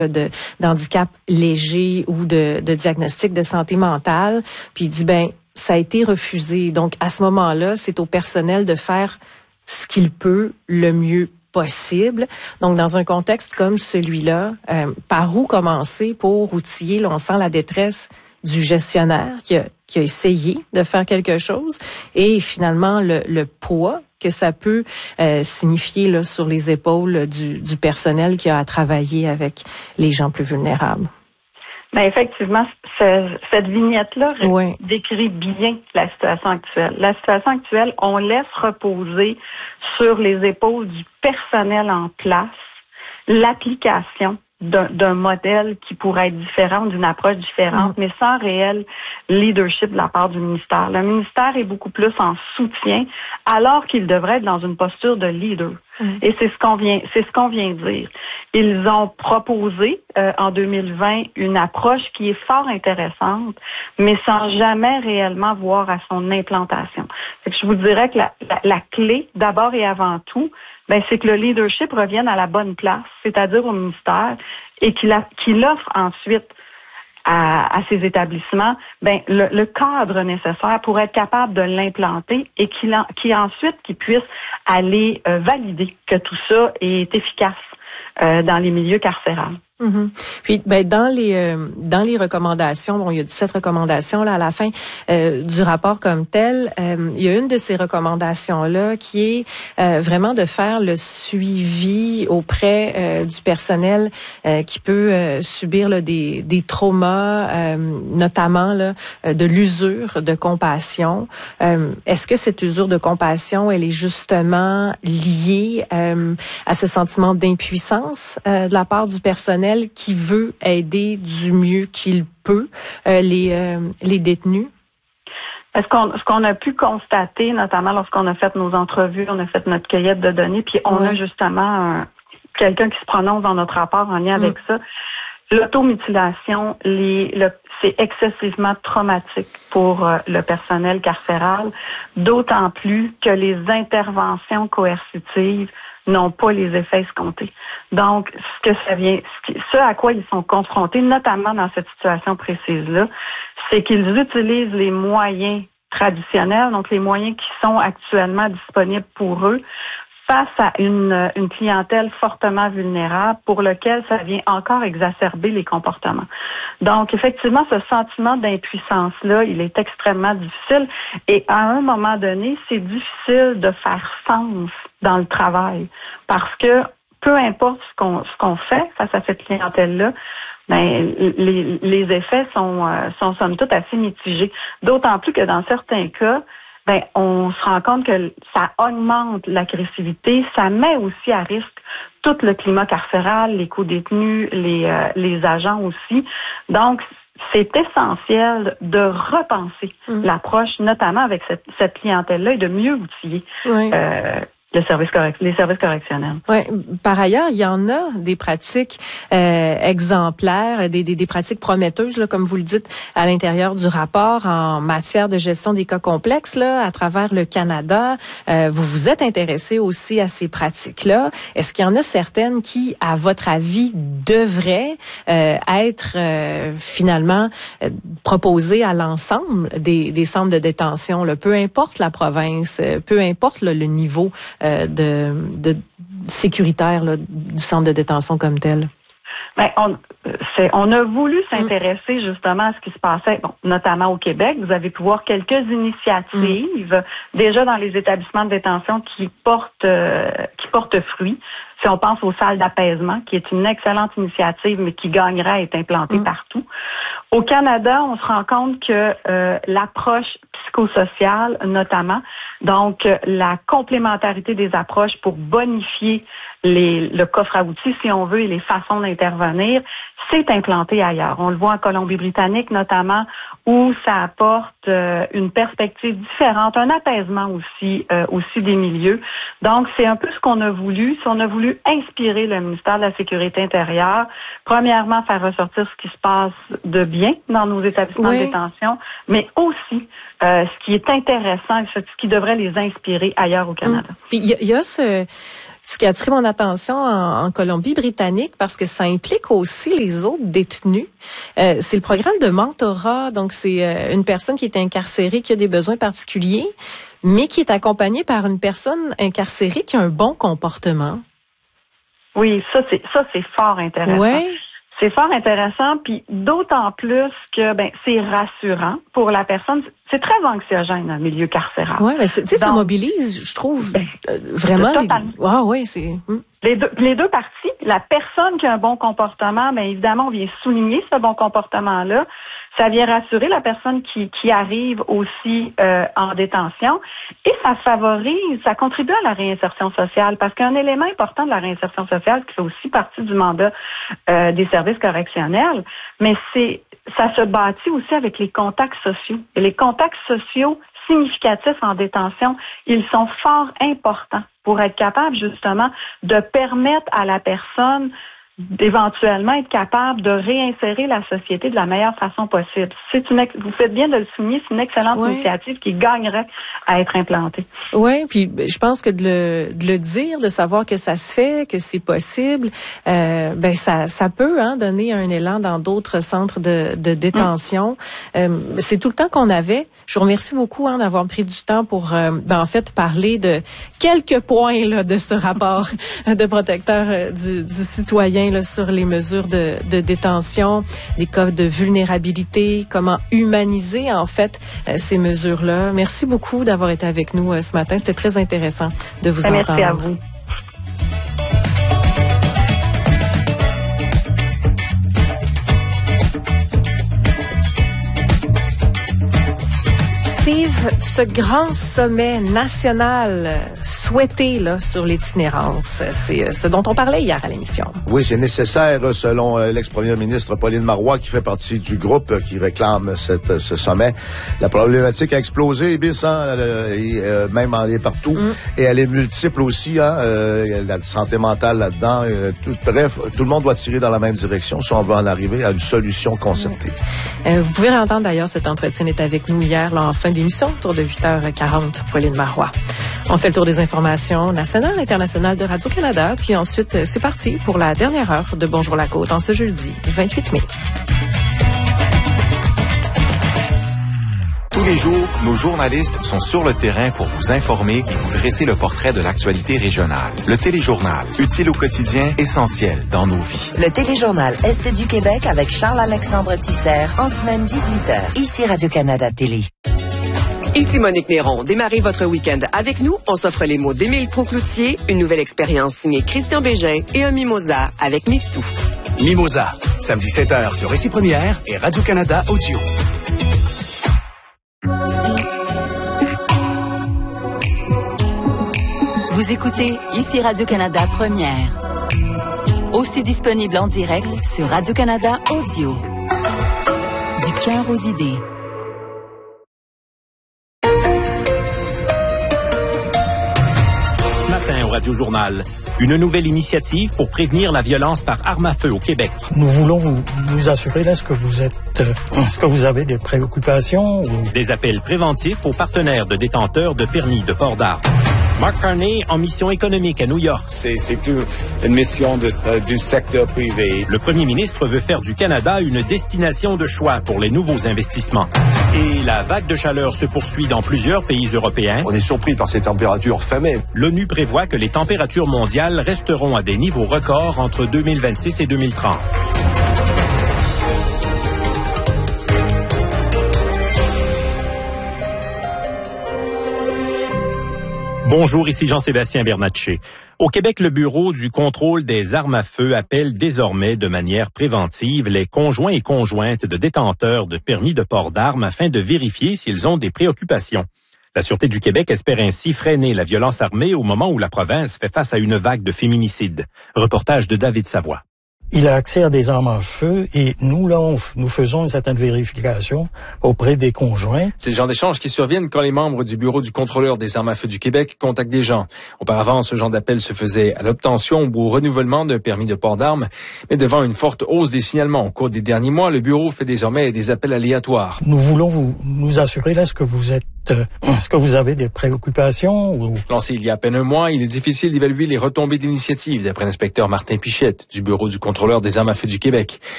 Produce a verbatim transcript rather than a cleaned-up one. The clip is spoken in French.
de d'handicap léger ou de, de diagnostic de santé mentale. Puis il dit, ben ça a été refusé. Donc, à ce moment-là, c'est au personnel de faire ce qu'il peut le mieux possible. Donc, dans un contexte comme celui-là, euh, par où commencer pour outiller, là, on sent la détresse du gestionnaire qui a, qui a essayé de faire quelque chose et finalement le, le poids que ça peut euh, signifier là, sur les épaules du, du personnel qui a à travailler avec les gens plus vulnérables. Ben effectivement, ce, cette vignette-là oui. décrit bien la situation actuelle. La situation actuelle, on laisse reposer sur les épaules du personnel en place l'application d'un, d'un modèle qui pourrait être différent, d'une approche différente, mmh. mais sans réel leadership de la part du ministère. Le ministère est beaucoup plus en soutien, alors qu'il devrait être dans une posture de leader. Mmh. Et c'est ce qu'on vient, c'est ce qu'on vient de dire. Ils ont proposé euh, en deux mille vingt une approche qui est fort intéressante, mais sans jamais réellement voir à son implantation. Fait que je vous dirais que la, la, la clé, d'abord et avant tout, ben c'est que le leadership revienne à la bonne place, c'est-à-dire au ministère, et qu'il, a, qu'il offre ensuite à, à ces établissements ben le, le cadre nécessaire pour être capable de l'implanter et qu'il, en, qu'il ensuite qu'il puisse aller euh, valider que tout ça est efficace euh, dans les milieux carcérales. Mm-hmm. Puis ben dans les euh, dans les recommandations, bon il y a dix-sept recommandations là à la fin euh, du rapport comme tel, euh, il y a une de ces recommandations là qui est euh, vraiment de faire le suivi auprès euh, du personnel euh, qui peut euh, subir là, des des traumas, euh, notamment là de l'usure de compassion. Euh, est-ce que cette usure de compassion elle est justement liée euh, à ce sentiment d'impuissance euh, de la part du personnel qui veut aider du mieux qu'il peut euh, les euh, les détenus? Ce qu'on, ce qu'on a pu constater, notamment lorsqu'on a fait nos entrevues, on a fait notre cueillette de données, puis on ouais. a justement un, quelqu'un qui se prononce dans notre rapport en lien mm. avec ça. L'automutilation, les, le, c'est excessivement traumatique pour euh, le personnel carcéral, d'autant plus que les interventions coercitives n'ont pas les effets escomptés. Donc, ce que ça vient, ce, qui, ce à quoi ils sont confrontés, notamment dans cette situation précise-là, c'est qu'ils utilisent les moyens traditionnels, donc les moyens qui sont actuellement disponibles pour eux, face à une, une clientèle fortement vulnérable pour lequel ça vient encore exacerber les comportements. Donc, effectivement, ce sentiment d'impuissance-là, il est extrêmement difficile et à un moment donné, c'est difficile de faire sens dans le travail parce que peu importe ce qu'on, ce qu'on fait face à cette clientèle-là, ben, les, les effets sont, euh, sont somme toute assez mitigés. D'autant plus que dans certains cas, ben, on se rend compte que ça augmente l'agressivité, ça met aussi à risque tout le climat carcéral, les co-détenus, les, euh, les agents aussi. Donc, c'est essentiel de repenser mmh. l'approche, notamment avec cette, cette clientèle-là, et de mieux outiller oui. euh, le service correct, les services correctionnels. Ouais. Par ailleurs, il y en a des pratiques euh, exemplaires, des, des, des pratiques prometteuses, là, comme vous le dites, à l'intérieur du rapport en matière de gestion des cas complexes, là, à travers le Canada. Euh, vous vous êtes intéressé aussi à ces pratiques-là. Est-ce qu'il y en a certaines qui, à votre avis, devraient euh, être euh, finalement euh, proposées à l'ensemble des, des centres de détention, là, peu importe la province, euh, peu importe là, le niveau Euh, de, de sécuritaire là, du centre de détention comme tel? Ben, on, c'est, on a voulu s'intéresser mmh. justement à ce qui se passait, bon, notamment au Québec. Vous avez pu voir quelques initiatives mmh. déjà dans les établissements de détention qui portent euh, qui portent fruit. Si on pense aux salles d'apaisement, qui est une excellente initiative, mais qui gagnerait à être implantée mmh. partout. Au Canada, on se rend compte que euh, l'approche psychosociale, notamment, donc euh, la complémentarité des approches pour bonifier les, le coffre à outils, si on veut, et les façons d'intervenir, c'est implanté ailleurs. On le voit en Colombie-Britannique, notamment, où ça apporte euh, une perspective différente, un apaisement aussi, euh, aussi des milieux. Donc, c'est un peu ce qu'on a voulu. Si on a voulu inspirer le ministère de la Sécurité intérieure, premièrement, faire ressortir ce qui se passe de bien dans nos établissements oui. de détention, mais aussi euh, ce qui est intéressant, ce qui devrait les inspirer ailleurs au Canada. Puis il y, y a ce Ce qui a attiré mon attention en, en Colombie-Britannique, parce que ça implique aussi les autres détenus, euh, c'est le programme de mentorat. Donc, c'est euh, une personne qui est incarcérée, qui a des besoins particuliers, mais qui est accompagnée par une personne incarcérée qui a un bon comportement. Oui, ça c'est ça c'est fort intéressant. Ouais. C'est fort intéressant, puis d'autant plus que ben c'est rassurant pour la personne. C'est très anxiogène dans le milieu carcéral. Oui, mais tu sais, ça mobilise, je trouve, ben, euh, vraiment. Les... Ah oui, c'est. Hum. Les deux, les deux parties, la personne qui a un bon comportement, bien évidemment, on vient souligner ce bon comportement-là. Ça vient rassurer la personne qui, qui arrive aussi euh, en détention et ça favorise, ça contribue à la réinsertion sociale parce qu'un élément important de la réinsertion sociale qui fait aussi partie du mandat euh, des services correctionnels, mais c'est ça se bâtit aussi avec les contacts sociaux. Et les contacts sociaux significatifs en détention, ils sont fort importants pour être capable justement de permettre à la personne d'éventuellement être capable de réinsérer la société de la meilleure façon possible. C'est une ex- vous faites bien de le souligner, c'est une excellente ouais. initiative qui gagnerait à être implantée. Oui, puis je pense que de le, de le dire, de savoir que ça se fait, que c'est possible, euh, ben ça, ça peut hein, donner un élan dans d'autres centres de, de détention. Mmh. Euh, c'est tout le temps qu'on avait. Je vous remercie beaucoup hein, d'avoir pris du temps pour, euh, ben, en fait, parler de quelques points là, de ce rapport de protecteur euh, du, du citoyen là, sur les mesures de, de détention, les cas de vulnérabilité, comment humaniser en fait euh, ces mesures-là. Merci beaucoup d'avoir été avec nous euh, ce matin. C'était très intéressant de vous Merci entendre. Merci à vous. Steve, ce grand sommet national souhaité là, sur l'itinérance, c'est ce dont on parlait hier à l'émission. Oui, c'est nécessaire selon l'ex-première ministre Pauline Marois qui fait partie du groupe qui réclame cette, ce sommet. La problématique a explosé, bis, hein, euh, même en est partout, mm. et elle est multiple aussi, hein, euh, la santé mentale là-dedans. Euh, tout, bref, tout le monde doit tirer dans la même direction si on veut en arriver à une solution concertée. Mm. Euh, vous pouvez entendre d'ailleurs cet entretien est avec nous hier là, en fin d'émission, autour de huit heures quarante, Pauline Marois. On fait le tour des informations nationales et internationales de Radio-Canada, puis ensuite, c'est parti pour la dernière heure de Bonjour la Côte en ce jeudi vingt-huit mai. Tous les jours, nos journalistes sont sur le terrain pour vous informer et vous dresser le portrait de l'actualité régionale. Le téléjournal, utile au quotidien, essentiel dans nos vies. Le téléjournal Est du Québec avec Charles-Alexandre Tisser en semaine dix-huit heures. Ici Radio-Canada Télé. Ici Monique Néron. Démarrez votre week-end avec nous. On s'offre les mots d'Émile Proucloutier, une nouvelle expérience signée Christian Bégin et un mimosa avec Mitsou. Mimosa, samedi sept heures sur Récit Première et Radio-Canada Audio. Vous écoutez Ici Radio-Canada Première. Aussi disponible en direct sur Radio-Canada Audio. Du cœur aux idées. Ce matin au Radio-Journal, une nouvelle initiative pour prévenir la violence par arme à feu au Québec. Nous voulons vous, vous assurer, là, est-ce que vous êtes, euh, est-ce que vous avez des préoccupations? Ou... Des appels préventifs aux partenaires de détenteurs de permis de port d'armes. Mark Carney en mission économique à New York. C'est, c'est plus une mission de, euh, du secteur privé. Le premier ministre veut faire du Canada une destination de choix pour les nouveaux investissements. Et la vague de chaleur se poursuit dans plusieurs pays européens. On est surpris par ces températures famées. L'ONU prévoit que les températures mondiales resteront à des niveaux records entre deux mille vingt-six et deux mille trente. Bonjour, ici Jean-Sébastien Bernatchez. Au Québec, le Bureau du contrôle des armes à feu appelle désormais de manière préventive les conjoints et conjointes de détenteurs de permis de port d'armes afin de vérifier s'ils ont des préoccupations. La Sûreté du Québec espère ainsi freiner la violence armée au moment où la province fait face à une vague de féminicides. Reportage de David Savoie. Il a accès à des armes à feu et nous, là, on, nous faisons une certaine vérification auprès des conjoints. C'est le genre d'échanges qui surviennent quand les membres du Bureau du contrôleur des armes à feu du Québec contactent des gens. Auparavant, ce genre d'appel se faisait à l'obtention ou au renouvellement d'un permis de port d'armes. Mais devant une forte hausse des signalements au cours des derniers mois, le Bureau fait désormais des appels aléatoires. Nous voulons vous, nous assurer, là, est-ce que vous êtes Euh, est-ce que vous avez des préoccupations? Ou... Lancé il y a à peine un mois, il est difficile d'évaluer les retombées d'initiative, d'après l'inspecteur Martin Pichette du Bureau du contrôleur des armes à feu du Québec.